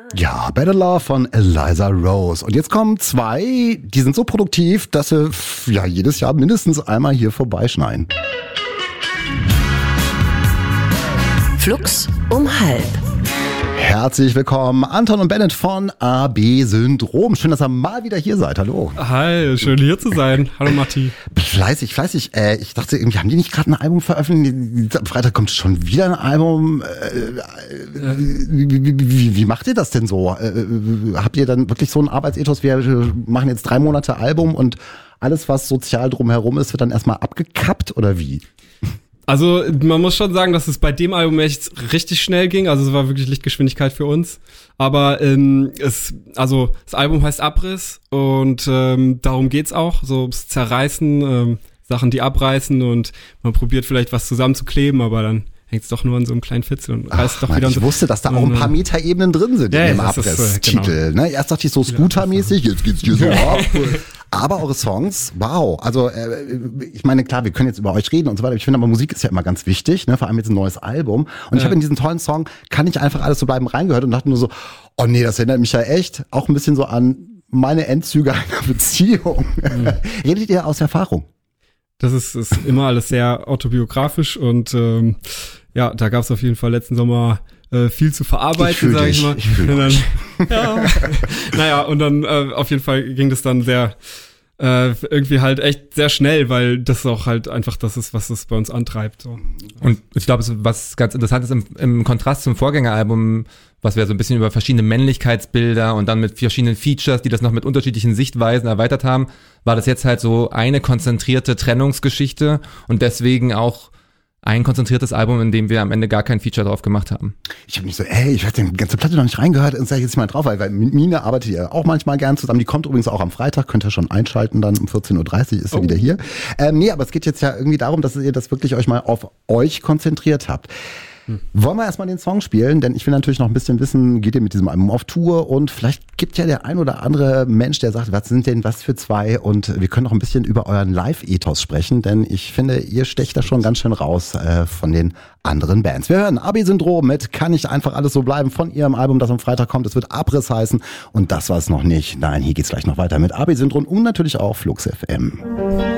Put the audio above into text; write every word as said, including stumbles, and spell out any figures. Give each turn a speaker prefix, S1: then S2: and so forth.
S1: Ja, Better Love von Eliza Rose. Und jetzt kommen zwei, die sind so produktiv, dass sie ja jedes Jahr mindestens einmal hier vorbeischneien.
S2: Flux um halb.
S1: Herzlich willkommen, Anton und Bennett von A B Syndrom. Schön, dass ihr mal wieder hier seid. Hallo.
S3: Hi, schön hier zu sein. Hallo Matti.
S1: Fleißig, fleißig. Äh, ich dachte, irgendwie haben die nicht gerade ein Album veröffentlicht? Am Freitag kommt schon wieder ein Album. Äh, äh, wie, wie, wie, wie macht ihr das denn so? Äh, habt ihr dann wirklich so einen Arbeitsethos? Wir machen jetzt drei Monate Album und alles, was sozial drumherum ist, wird dann erstmal abgekappt oder wie?
S3: Also man muss schon sagen, dass es bei dem Album echt richtig schnell ging. Also es war wirklich Lichtgeschwindigkeit für uns. Aber ähm, es, also das Album heißt Abriss und ähm, darum geht's auch. So das Zerreißen, ähm, Sachen, die abreißen und man probiert vielleicht was zusammenzukleben, aber dann hängt es doch nur an so einem kleinen Fitzel und reißt
S1: Ach,
S3: doch
S1: Mann,
S3: wieder.
S1: Ich
S3: so.
S1: wusste, dass da auch ein paar Metaebenen drin sind
S3: ja,
S1: in dem
S3: ja,
S1: Abriss-Titel.
S3: Genau.
S1: Ne? Erst dachte ich so Scooter-mäßig, jetzt geht's dir so ab. Aber eure Songs, wow. Also äh, ich meine, klar, wir können jetzt über euch reden und so weiter. Ich finde aber, Musik ist ja immer ganz wichtig, ne? Vor allem jetzt ein neues Album. Und ich
S3: ja.
S1: habe in diesen tollen Song Kann nicht einfach alles so bleiben reingehört und dachte nur so, oh nee, das erinnert mich ja echt auch ein bisschen so an meine Endzüge einer Beziehung. Mhm. Redet ihr aus Erfahrung?
S3: Das ist, ist immer alles sehr autobiografisch und ähm, ja, da gab es auf jeden Fall letzten Sommer äh, viel zu verarbeiten, sage ich mal.
S1: Ich fühl
S3: und dann,
S1: dich.
S3: ja, naja, und dann äh, auf jeden Fall ging das dann sehr äh, irgendwie halt echt sehr schnell, weil das auch halt einfach das ist, was es bei uns antreibt. So.
S4: Und ich glaube, was ganz interessant ist im, im Kontrast zum Vorgängeralbum, was wir so ein bisschen über verschiedene Männlichkeitsbilder und dann mit verschiedenen Features, die das noch mit unterschiedlichen Sichtweisen erweitert haben, war das jetzt halt so eine konzentrierte Trennungsgeschichte und deswegen auch ein konzentriertes Album, in dem wir am Ende gar kein Feature drauf gemacht haben.
S1: Ich habe nicht so, ey, ich habe die ganze Platte noch nicht reingehört und sage jetzt mal drauf, weil, weil mit Mine arbeitet ihr auch manchmal gern zusammen. Die kommt übrigens auch am Freitag, könnt ihr schon einschalten, dann um vierzehn Uhr dreißig ist sie oh. wieder hier. Ähm, nee, aber es geht jetzt ja irgendwie darum, dass ihr das wirklich euch mal auf euch konzentriert habt. Hm. Wollen wir erstmal den Song spielen? Denn ich will natürlich noch ein bisschen wissen, geht ihr mit diesem Album auf Tour? Und vielleicht gibt ja der ein oder andere Mensch, der sagt, was sind denn was für zwei? Und wir können noch ein bisschen über euren Live-Ethos sprechen, denn ich finde, ihr stecht da schon ganz schön raus äh, von den anderen Bands. Wir hören A B Syndrom mit Kann nicht einfach alles so bleiben von ihrem Album, das am Freitag kommt. Es wird Abriss heißen und das war es noch nicht. Nein, hier geht's gleich noch weiter mit A B Syndrom und natürlich auch Flux F M.